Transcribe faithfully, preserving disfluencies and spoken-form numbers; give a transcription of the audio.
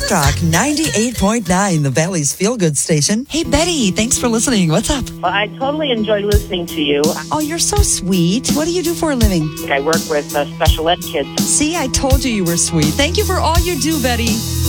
Talk ninety-eight point nine, the Valley's feel-good station. Hey, Betty, thanks for listening. What's up? Well, I totally enjoy listening to you. Oh, you're so sweet. What do you do for a living? I work with uh, special ed kids. See, I told you you were sweet. Thank you for all you do, Betty.